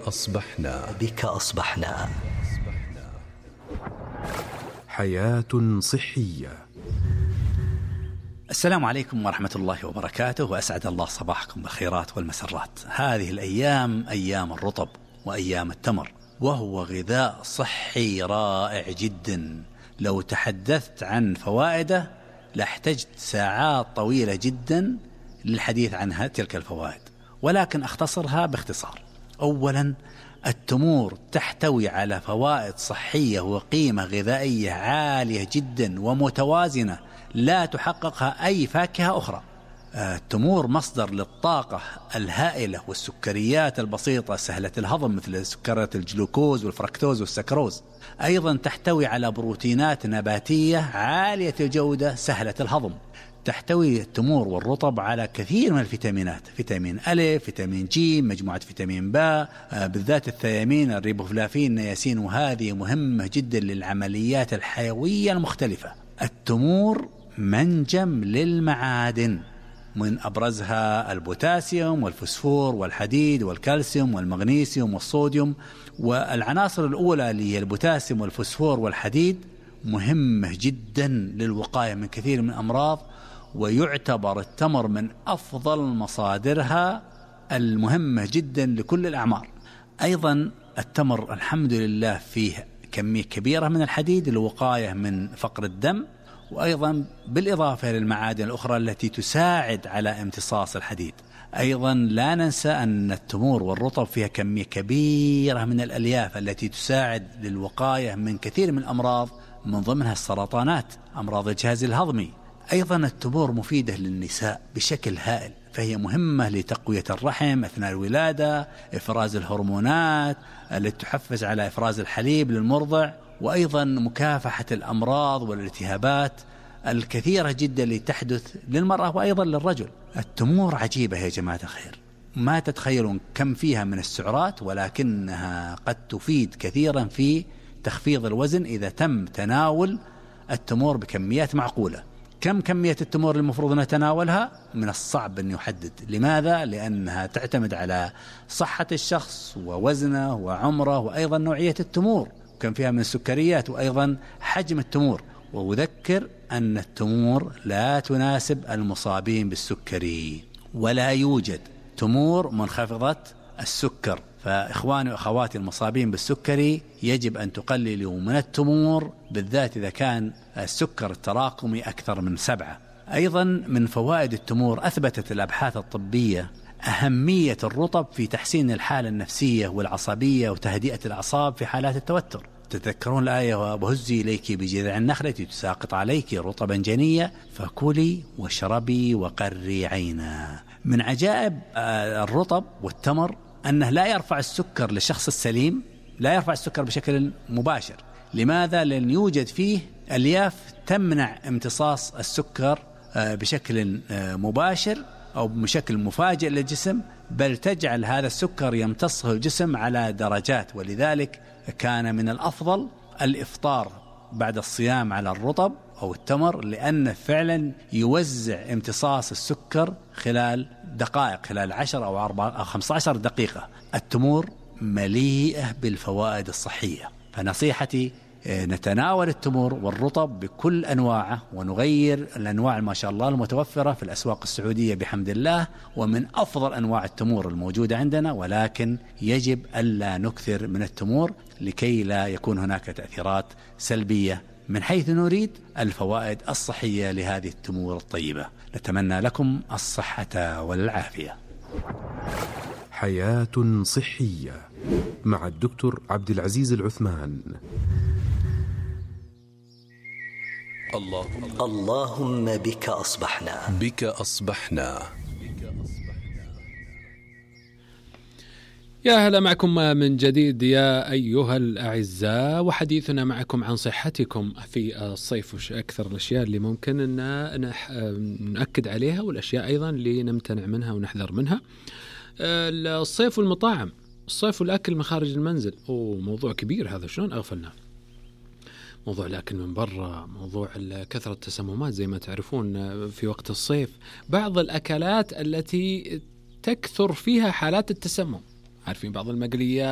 أصبحنا. حياة صحية. السلام عليكم ورحمة الله وبركاته، وأسعد الله صباحكم بالخيرات والمسرات. هذه الأيام أيام الرطب وأيام التمر، وهو غذاء صحي رائع جدا. لو تحدثت عن فوائده لاحتجت ساعات طويلة جدا للحديث عن تلك الفوائد، ولكن أختصرها باختصار. أولا، التمور تحتوي على فوائد صحية وقيمة غذائية عالية جدا ومتوازنة لا تحققها أي فاكهة أخرى. التمور مصدر للطاقة الهائلة والسكريات البسيطة سهلة الهضم مثل سكريات الجلوكوز والفركتوز والسكروز. أيضا تحتوي على بروتينات نباتية عالية الجودة سهلة الهضم. تحتوي التمور والرطب على كثير من الفيتامينات، فيتامين أ، فيتامين ج، مجموعة فيتامين ب، بالذات الثيامين، الريبوفلافين، النياسين، وهذه مهمة جدا للعمليات الحيوية المختلفة. التمور منجم للمعادن، من أبرزها البوتاسيوم والفوسفور والحديد والكالسيوم والمغنيسيوم والصوديوم. والعناصر الأولى اللي هي البوتاسيوم والفوسفور والحديد مهمة جدا للوقاية من كثير من الأمراض، ويعتبر التمر من أفضل مصادرها المهمة جدا لكل الأعمار. أيضا التمر الحمد لله فيه كمية كبيرة من الحديد للوقاية من فقر الدم، وأيضا بالإضافة للمعادن الأخرى التي تساعد على امتصاص الحديد. أيضا لا ننسى أن التمور والرطب فيها كمية كبيرة من الألياف التي تساعد للوقاية من كثير من الأمراض، من ضمنها السرطانات، أمراض الجهاز الهضمي. أيضا التمور مفيدة للنساء بشكل هائل، فهي مهمة لتقوية الرحم أثناء الولادة، إفراز الهرمونات التي تحفز على إفراز الحليب للمرضع، وأيضا مكافحة الأمراض والالتهابات الكثيرة جدا اللي تحدث للمرأة وأيضا للرجل. التمور عجيبة يا جماعة الخير، ما تتخيلون كم فيها من السعرات، ولكنها قد تفيد كثيرا في تخفيض الوزن إذا تم تناول التمور بكميات معقولة. كم كمية التمور المفروض نتناولها؟ من الصعب أن يحدد. لماذا؟ لأنها تعتمد على صحة الشخص ووزنه وعمره، وأيضا نوعية التمور، كم فيها من السكريات، وأيضا حجم التمور. وأذكر أن التمور لا تناسب المصابين بالسكري، ولا يوجد تمور منخفضة السكر. فإخواني وأخواتي المصابين بالسكري يجب أن تقللوا من التمور، بالذات إذا كان السكر التراكمي أكثر من 7. أيضا من فوائد التمور، أثبتت الأبحاث الطبية أهمية الرطب في تحسين الحالة النفسية والعصبية وتهدئة الأعصاب في حالات التوتر. تذكرون الآية: وهزي إليك بجذع النخلة تساقط عليك رطبا جنيا فكلي واشربي وقري عينا. من عجائب الرطب والتمر أنه لا يرفع السكر للشخص السليم، لا يرفع السكر بشكل مباشر. لماذا؟ لأن يوجد فيه ألياف تمنع امتصاص السكر بشكل مباشر أو بشكل مفاجئ للجسم، بل تجعل هذا السكر يمتصه الجسم على درجات. ولذلك كان من الأفضل الإفطار بعد الصيام على الرطب أو التمر، لأنه فعلا يوزع امتصاص السكر خلال دقائق، خلال 10 أو 4 أو 15 دقيقة. التمور مليئة بالفوائد الصحية، فنصيحتي نتناول التمور والرطب بكل أنواعه، ونغير الأنواع ما شاء الله المتوفرة في الأسواق السعودية بحمد الله، ومن أفضل أنواع التمور الموجودة عندنا. ولكن يجب ألا نكثر من التمور لكي لا يكون هناك تأثيرات سلبية، من حيث نريد الفوائد الصحية لهذه التمور الطيبة. نتمنى لكم الصحة والعافية. حياة صحية مع الدكتور عبد العزيز العثمان. اللهم بك أصبحنا. يا هلا معكم من جديد يا أيها الأعزاء، وحديثنا معكم عن صحتكم في الصيف، وش أكثر الأشياء اللي ممكن أن نأكد عليها، والأشياء أيضا اللي نمتنع منها ونحذر منها. الصيف والمطاعم، الصيف والأكل من خارج المنزل، موضوع كبير هذا، شلون أغفلنا؟ موضوع الأكل من برا، موضوع كثرة التسممات زي ما تعرفون في وقت الصيف، بعض الأكلات التي تكثر فيها حالات التسمم، عارفين بعض المقليات